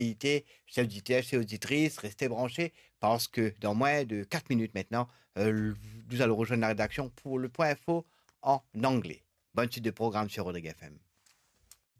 chers auditeurs, chers auditrices, restez branchés parce que dans moins de 4 minutes maintenant, nous allons rejoindre la rédaction pour le point info en anglais. Bonne suite de programme sur Rodrigue FM.